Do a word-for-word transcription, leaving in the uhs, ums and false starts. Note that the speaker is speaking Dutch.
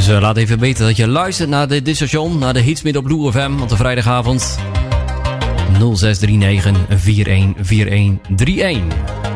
Dus uh, laat even weten dat je luistert naar dit station, naar de hits midden op Blue F M op de vrijdagavond. nul zes drie negen vier een vier een drie een.